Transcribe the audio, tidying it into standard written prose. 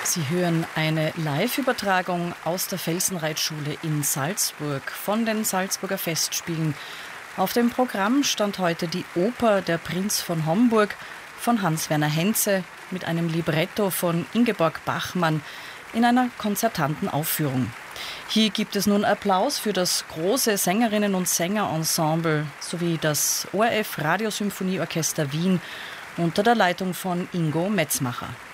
Sie hören eine Live-Übertragung aus der Felsenreitschule in Salzburg von den Salzburger Festspielen. Auf dem Programm stand heute die Oper Der Prinz von Homburg von Hans-Werner Henze mit einem Libretto von Ingeborg Bachmann in einer konzertanten Aufführung. Hier gibt es nun Applaus für das große Sängerinnen- und Sängerensemble sowie das ORF Radiosymphonieorchester Wien unter der Leitung von Ingo Metzmacher.